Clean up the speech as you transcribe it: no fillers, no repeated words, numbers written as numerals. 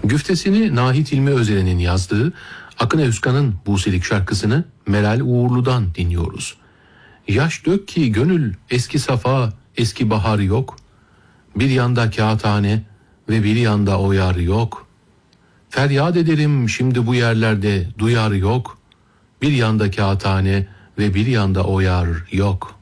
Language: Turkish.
Güftesini Nahit İlmi Özeren'in yazdığı Akın Özkan'ın Buselik şarkısını Meral Uğurlu'dan dinliyoruz. Yaş dök ki gönül eski safa, eski bahar yok. Bir yanda kağıthane ve bir yanda o yar yok. Feryat ederim şimdi bu yerlerde duyar yok. Bir yanda kağıthane ve bir yanda o yar yok.